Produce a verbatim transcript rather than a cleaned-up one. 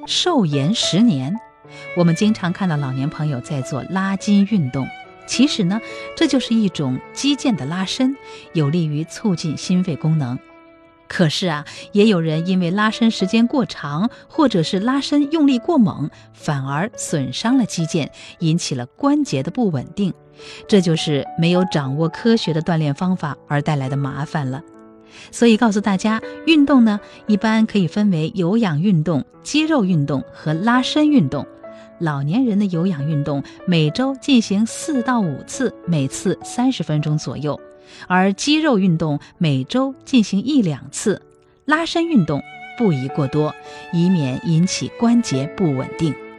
寿延十年。我们经常看到老年朋友在做拉筋运动，其实呢，这就是一种肌腱的拉伸，有利于促进心肺功能。可是啊，也有人因为拉伸时间过长，或者是拉伸用力过猛，反而损伤了肌腱，引起了关节的不稳定。这就是没有掌握科学的锻炼方法而带来的麻烦了。所以告诉大家，运动呢，一般可以分为有氧运动、肌肉运动和拉伸运动。老年人的有氧运动每周进行四到五次，每次三十分钟左右。而肌肉运动每周进行一两次，拉伸运动不宜过多，以免引起关节不稳定。